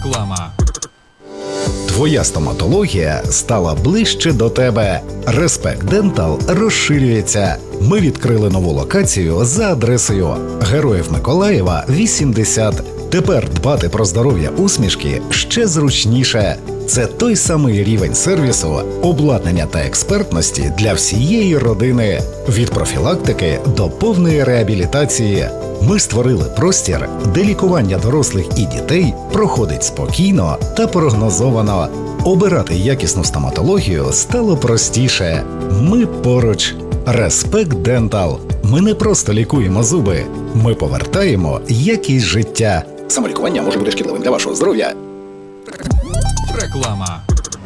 Реклама. Твоя стоматологія стала ближче до тебе. Respect Dental розширюється. Ми відкрили нову локацію за адресою Героїв Миколаєва, 80. Тепер дбати про здоров'я усмішки ще зручніше. Це той самий рівень сервісу, обладнання та експертності для всієї родини. Від профілактики до повної реабілітації. Ми створили простір, де лікування дорослих і дітей проходить спокійно та прогнозовано. Обирати якісну стоматологію стало простіше. Ми поруч. Respect Dental. Ми не просто лікуємо зуби, ми повертаємо якість життя. Самолікування може бути шкідливим для вашого здоров'я. Реклама.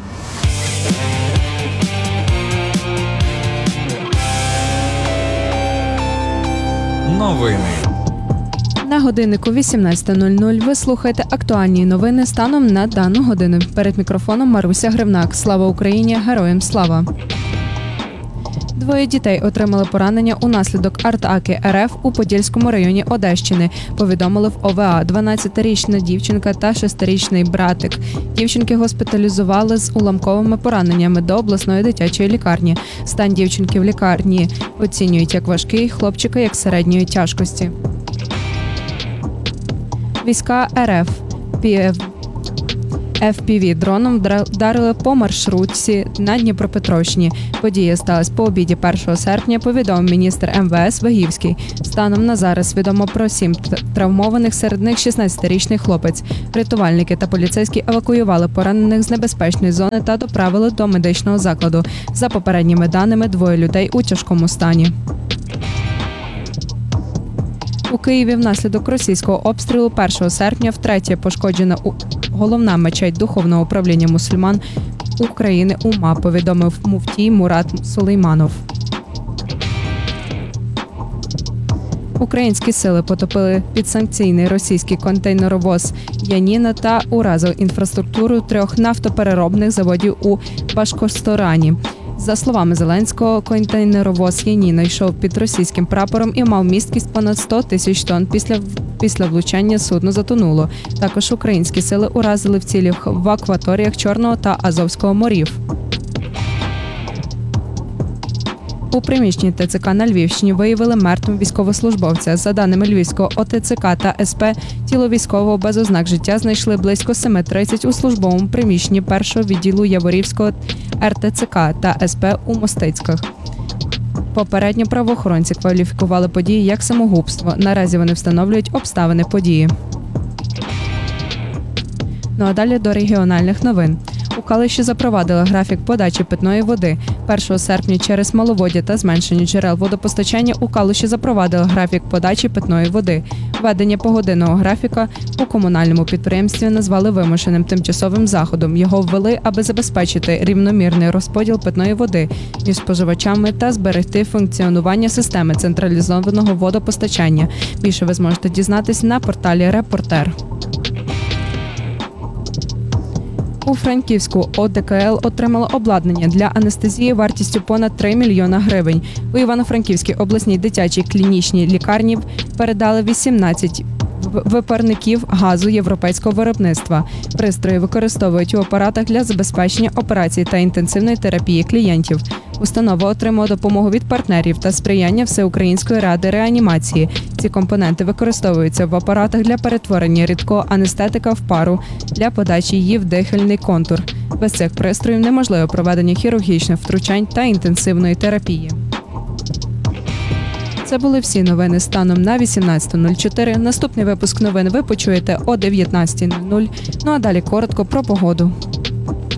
Новини. На годиннику 18:00 ви слухаєте актуальні новини станом на дану годину. Перед мікрофоном Маруся Гривнак. Слава Україні! Героям слава! Двоє дітей отримали поранення унаслідок атаки РФ у Подільському районі Одещини, повідомили в ОВА. 12-річна дівчинка та 6-річний братик. Дівчинки госпіталізували з уламковими пораненнями до обласної дитячої лікарні. Стан дівчинки в лікарні оцінюють як важкий, хлопчика як середньої тяжкості. Війська РФ FPV-дроном вдарили по маршрутці на Дніпропетровщині. Подія сталася по обіді 1 серпня, повідомив міністр МВС Вагівський. Станом на зараз відомо про 7 травмованих, серед них 16-річний хлопець. Рятувальники та поліцейські евакуювали поранених з небезпечної зони та доправили до медичного закладу. За попередніми даними, 2 людей у тяжкому стані. У Києві внаслідок російського обстрілу 1 серпня втретє пошкоджена головна мечеть Духовного управління мусульман України УМА, повідомив муфтій Мурат Сулейманов. Українські сили потопили підсанкційний російський контейнеровоз «Яніна» та уразив інфраструктуру 3 нафтопереробних заводів у Башкортостані. За словами Зеленського, контейнеровоз «Яніна» йшов під російським прапором і мав місткість понад 100 тисяч тонн. Після влучання судно затонуло. Також українські сили уразили в цілях в акваторіях Чорного та Азовського морів. У приміщенні ТЦК на Львівщині виявили мертвим військовослужбовця. За даними Львівського ОТЦК та СП, тіло військового без ознак життя знайшли близько 7:30 у службовому приміщенні першого відділу Яворівського РТЦК та СП у Мостицьках. Попередньо правоохоронці кваліфікували події як самогубство. Наразі вони встановлюють обставини події. Ну а далі до регіональних новин. У Калуші запровадили графік подачі питної води. 1 серпня через маловоддя та зменшення джерел водопостачання у Калуші запровадили графік подачі питної води. Введення погодинного графіка у комунальному підприємстві назвали вимушеним тимчасовим заходом. Його ввели, аби забезпечити рівномірний розподіл питної води між споживачами та зберегти функціонування системи централізованого водопостачання. Більше ви зможете дізнатись на порталі «Репортер». У Франківську ОДКЛ отримала обладнання для анестезії вартістю понад 3 мільйона гривень. У Івано-Франківській обласній дитячій клінічній лікарні передали 18 випарників газу європейського виробництва. Пристрої використовують у апаратах для забезпечення операцій та інтенсивної терапії клієнтів. Установа отримала допомогу від партнерів та сприяння Всеукраїнської ради реанімації. Ці компоненти використовуються в апаратах для перетворення рідкого анестетика в пару для подачі її в дихальний контур. Без цих пристроїв неможливо проведення хірургічних втручань та інтенсивної терапії. Це були всі новини станом на 18:04. Наступний випуск новин ви почуєте о 19:00. Ну а далі коротко про погоду.